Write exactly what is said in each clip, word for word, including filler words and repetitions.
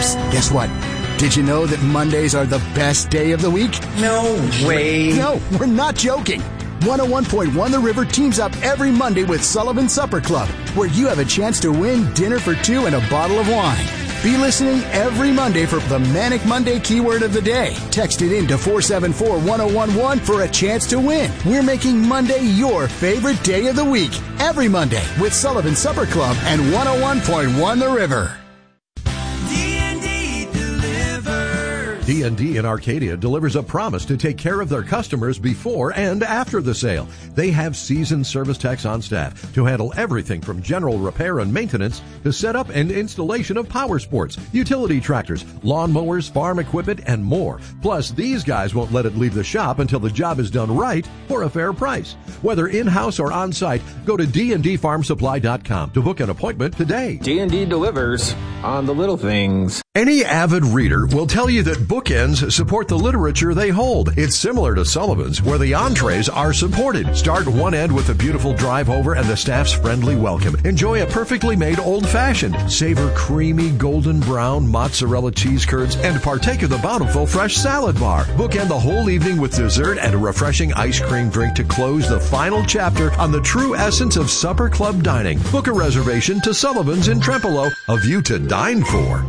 Oops, guess what? Did you know that Mondays are the best day of the week? No way. No, we're not joking. one oh one point one The River teams up every Monday with Sullivan Supper Club, where you have a chance to win dinner for two and a bottle of wine. Be listening every Monday for the Manic Monday keyword of the day. Text it in to four seven four, one oh one one for a chance to win. We're making Monday your favorite day of the week. Every Monday with Sullivan Supper Club and one oh one point one The River. D and D in Arcadia delivers a promise to take care of their customers before and after the sale. They have seasoned service techs on staff to handle everything from general repair and maintenance to setup and installation of power sports, utility tractors, lawn mowers, farm equipment, and more. Plus, these guys won't let it leave the shop until the job is done right for a fair price. Whether in-house or on-site, go to d and d farm supply dot com to book an appointment today. D and D delivers on the little things. Any avid reader will tell you that bookends support the literature they hold. It's similar to Sullivan's, where the entrees are supported. Start one end with a beautiful drive over and the staff's friendly welcome. Enjoy a perfectly made old-fashioned. Savor creamy golden brown mozzarella cheese curds and partake of the bountiful fresh salad bar. Bookend the whole evening with dessert and a refreshing ice cream drink to close the final chapter on the true essence of supper club dining. Book a reservation to Sullivan's in Trempealeau, a view to dine for.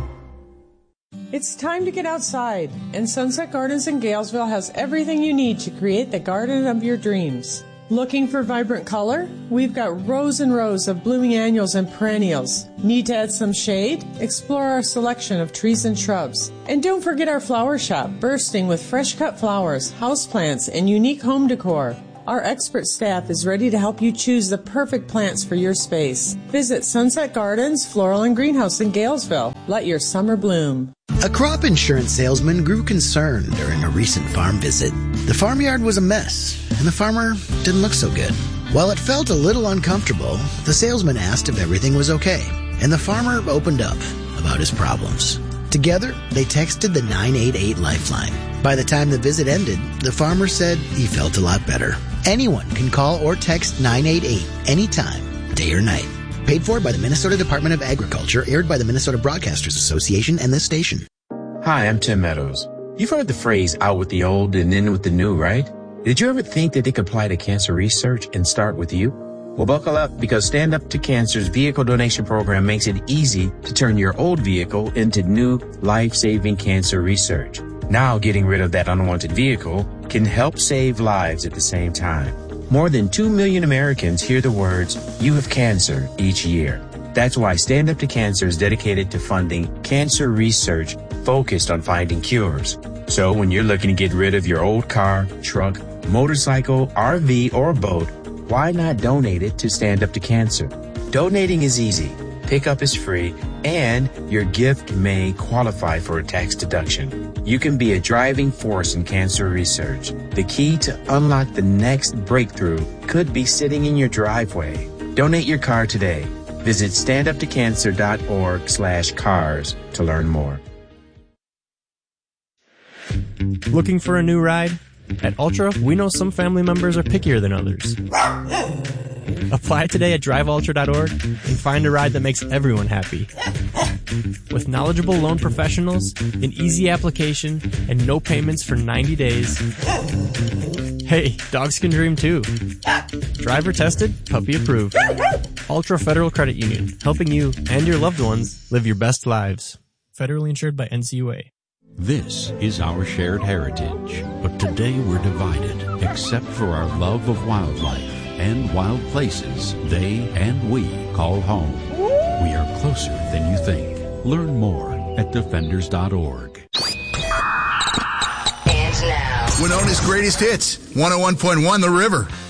It's time to get outside, and Sunset Gardens in Galesville has everything you need to create the garden of your dreams. Looking for vibrant color? We've got rows and rows of blooming annuals and perennials. Need to add some shade? Explore our selection of trees and shrubs. And don't forget our flower shop, bursting with fresh cut flowers, houseplants, and unique home decor. Our expert staff is ready to help you choose the perfect plants for your space. Visit Sunset Gardens Floral and Greenhouse in Galesville. Let your summer bloom. A crop insurance salesman grew concerned during a recent farm visit. The farmyard was a mess, and the farmer didn't look so good. While it felt a little uncomfortable, the salesman asked if everything was okay, and the farmer opened up about his problems. Together, they texted the nine eight eight Lifeline. By the time the visit ended, the farmer said he felt a lot better. Anyone can call or text nine eight eight anytime, day or night. Paid for by the Minnesota Department of Agriculture, aired by the Minnesota Broadcasters Association and this station. Hi, I'm Tim Meadows. You've heard the phrase out with the old and in with the new, right? Did you ever think that they could apply to cancer research and start with you? Well, buckle up, because Stand Up to Cancer's vehicle donation program makes it easy to turn your old vehicle into new life-saving cancer research. Now, getting rid of that unwanted vehicle can help save lives at the same time. More than two million Americans hear the words, "You have cancer," each year. That's why Stand Up to Cancer is dedicated to funding cancer research focused on finding cures. So when you're looking to get rid of your old car, truck, motorcycle, R V, or boat, why not donate it to Stand Up to Cancer? Donating is easy, pickup is free, and your gift may qualify for a tax deduction. You can be a driving force in cancer research. The key to unlock the next breakthrough could be sitting in your driveway. Donate your car today. Visit standuptocancer.org slash cars to learn more. Looking for a new ride? At Ultra, we know some family members are pickier than others. Apply today at drive ultra dot org and find a ride that makes everyone happy. With knowledgeable loan professionals, an easy application, and no payments for ninety days. Hey, dogs can dream too. Driver tested, puppy approved. Ultra Federal Credit Union, helping you and your loved ones live your best lives. Federally insured by N C U A. This is our shared heritage, but today we're divided, except for our love of wildlife and wild places they and we call home. We are closer than you think. Learn more at defenders dot org. Winona's greatest hits, one oh one point one The River.